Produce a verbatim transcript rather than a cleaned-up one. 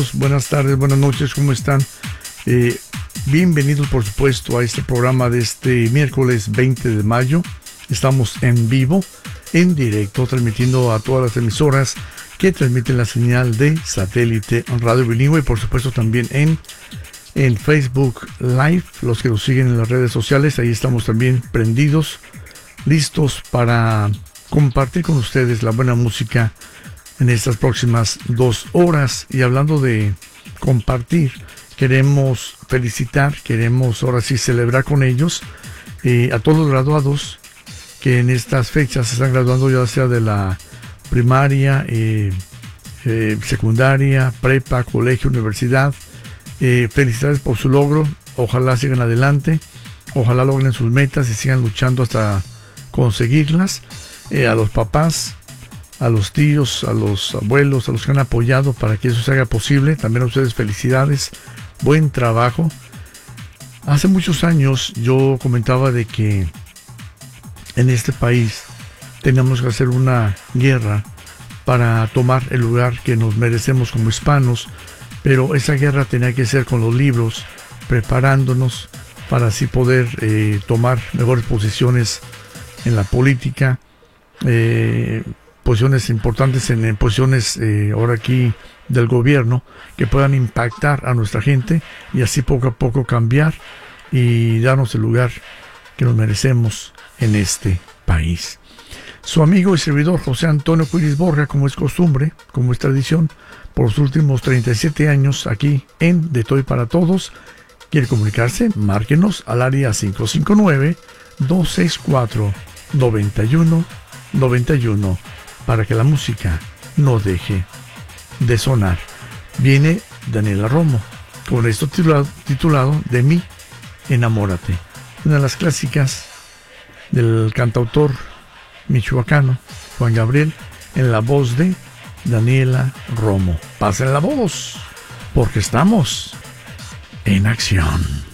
Buenas tardes, buenas noches, ¿cómo están? Eh, bienvenidos, por supuesto, a este programa de este miércoles veinte de mayo. Estamos en vivo, en directo, transmitiendo a todas las emisoras que transmiten la señal de satélite Radio Bilingüe y, por supuesto, también en, en Facebook Live. Los que nos siguen en las redes sociales, ahí estamos también prendidos, listos para compartir con ustedes la buena música en estas próximas dos horas. Y hablando de compartir, queremos felicitar, queremos ahora sí celebrar con ellos eh, a todos los graduados que en estas fechas se están graduando, ya sea de la primaria, eh, eh, secundaria, prepa, colegio, universidad. Eh, felicidades por su logro, ojalá sigan adelante, ojalá logren sus metas y sigan luchando hasta conseguirlas. Eh, a los papás, a los tíos, a los abuelos, a los que han apoyado para que eso se haga posible, también a ustedes felicidades, buen trabajo. Hace muchos años yo comentaba de que en este país teníamos que hacer una guerra para tomar el lugar que nos merecemos como hispanos, pero esa guerra tenía que ser con los libros, preparándonos para así poder eh, tomar mejores posiciones en la política, eh, posiciones importantes en, en posiciones eh, ahora aquí del gobierno que puedan impactar a nuestra gente y así poco a poco cambiar y darnos el lugar que nos merecemos en este país. Su amigo y servidor José Antonio Cuiris Borja, como es costumbre, como es tradición, por los últimos treinta y siete años aquí en De Toy para Todos. ¿Quiere comunicarse? Márquenos al área cinco cinco nueve, dos seis cuatro, nueve uno nueve uno para que la música no deje de sonar. Viene Daniela Romo con esto titulado, titulado De mí, enamórate, una de las clásicas del cantautor michoacano Juan Gabriel, en la voz de Daniela Romo. Pasen la voz, porque estamos en acción.